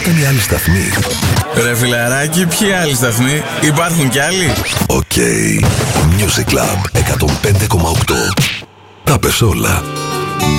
ήταν οι άλλοι σταθμοί? Ρε φιλαράκι, ποιοι άλλοι σταθμοί? Υπάρχουν κι άλλοι? Οκ. Music Club 105,8. Τα πες όλα.